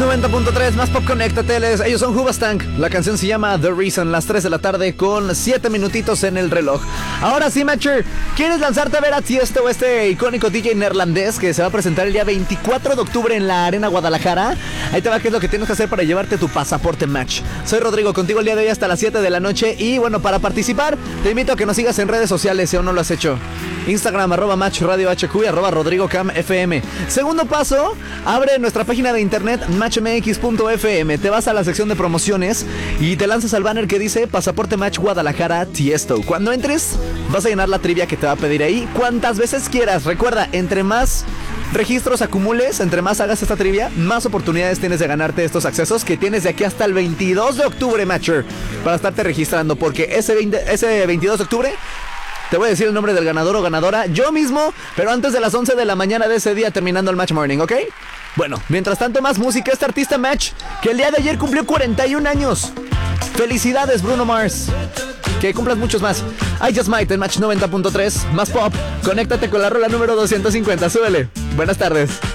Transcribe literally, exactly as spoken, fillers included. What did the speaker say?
noventa punto tres, más pop, conéctate. Ellos son Hoobastank. La canción se llama The Reason. Las tres de la tarde con siete minutitos en el reloj. Ahora sí, Matcher, ¿quieres lanzarte a ver a Tiesto, este icónico D J neerlandés que se va a presentar el día veinticuatro de octubre en la Arena Guadalajara? Ahí te va qué es lo que tienes que hacer para llevarte tu pasaporte Match. Soy Rodrigo, contigo el día de hoy hasta las siete de la noche. Y bueno, para participar, te invito a que nos sigas en redes sociales si aún no lo has hecho. Instagram, arroba Match Radio H Q y arroba Rodrigo Cam F M. Segundo paso, abre nuestra página de internet match m x punto f m. Te vas a la sección de promociones y te lanzas al banner que dice Pasaporte Match Guadalajara Tiesto. Cuando entres, vas a llenar la trivia que te va a pedir ahí cuantas veces quieras. Recuerda, entre más registros acumules, entre más hagas esta trivia, más oportunidades tienes de ganarte estos accesos que tienes de aquí hasta el veintidós de octubre, Matcher, para estarte registrando, porque ese, veinte, ese veintidós de octubre te voy a decir el nombre del ganador o ganadora yo mismo, pero antes de las once de la mañana de ese día, terminando el Match Morning, ¿ok? Bueno, mientras tanto, más música. Este artista Match, que el día de ayer cumplió cuarenta y un años. Felicidades, Bruno Mars. Que cumplas muchos más. I Just Might en Match noventa punto tres. Más pop. Conéctate con la rola número doscientos cincuenta. Súbele. Buenas tardes.